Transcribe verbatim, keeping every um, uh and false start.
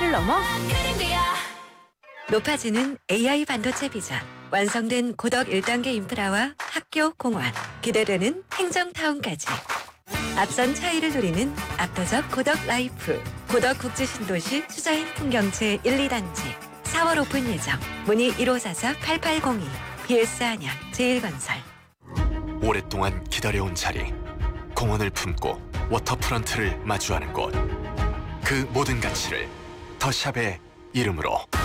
세대를 넘어 높아지는 에이아이 반도체 비전, 완성된 고덕 일 단계 인프라와 학교, 공원, 기대되는 행정타운까지. 앞선 차이를 누리는 압도적 고덕 라이프, 고덕 국제신도시 투자인 풍경채 일, 이 단지. 사월 오픈 예정. 문의 일오사사 팔팔공이. 비에스 안양 제일건설. 오랫동안 기다려온 자리, 공원을 품고 워터프런트를 마주하는 곳. 그 모든 가치를 더샵의 이름으로.